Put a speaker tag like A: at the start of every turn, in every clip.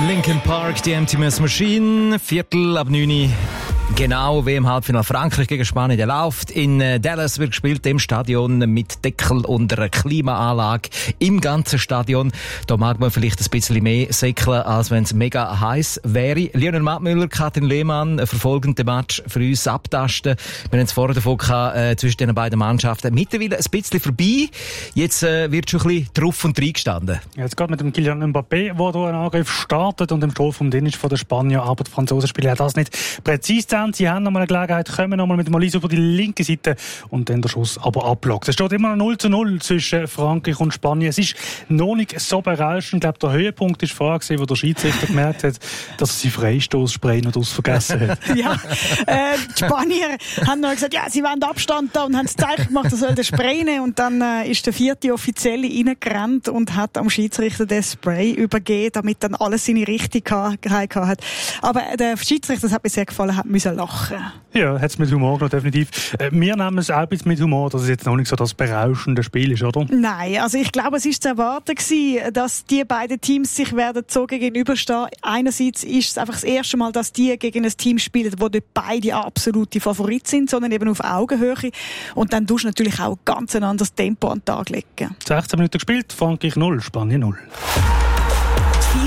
A: Linkin Park, die Empty Machine, 8:45. Genau, wie im Halbfinale Frankreich gegen Spanien, der läuft. In Dallas wird gespielt, im Stadion mit Deckel und einer Klimaanlage im ganzen Stadion. Da mag man vielleicht ein bisschen mehr säckeln, als wenn es mega heiß wäre. Lionel Mattmüller, Katrin Lehmann verfolgen den Match für uns abtasten. Wir haben es vorher davon gehabt, zwischen den beiden Mannschaften. Mittlerweile ein bisschen vorbei. Jetzt wird schon ein bisschen drauf und rein gestanden.
B: Jetzt geht mit dem Kylian Mbappé, der hier einen Angriff startet und im Strafraum drin ist von den Spaniern, aber die Franzosen spielen das nicht präzise. Sie haben nochmal eine Gelegenheit, kommen nochmal mit dem Olise über die linke Seite und dann der Schuss aber ablockt. Es steht immer 0:0 zwischen Frankreich und Spanien. Es ist noch nicht so berauschend. Ich glaube, der Höhepunkt war vorher, wo der Schiedsrichter gemerkt hat, dass er seinen Freistoßspray noch vergessen hat.
C: Ja, die Spanier haben noch gesagt, ja, sie wollen Abstand da und haben das Zeichen gemacht, er soll den Spray nehmen. Und dann ist der vierte Offizielle reingerannt und hat am Schiedsrichter den Spray übergeben, damit dann alles seine Richtigkeit hat. Aber der Schiedsrichter, das hat mir sehr gefallen, hat müssen lachen.
B: Ja, hat es mit Humor genommen, definitiv. Wir nehmen es auch ein bisschen mit Humor, dass es jetzt noch nicht so das berauschende Spiel ist, oder?
C: Nein, also ich glaube, es war zu erwarten gewesen, dass die beiden Teams sich werden so gegenüberstehen. Einerseits ist es einfach das erste Mal, dass die gegen ein Team spielen, wo nicht beide absolute Favoriten sind, sondern eben auf Augenhöhe. Und dann tust du natürlich auch ganz ein anderes Tempo an den Tag legen. 16 Minuten gespielt, Frankreich 0, Spanien 0.
D: Die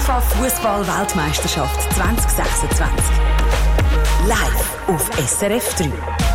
D: FIFA-Fußball-Weltmeisterschaft 2026. Live auf SRF 3.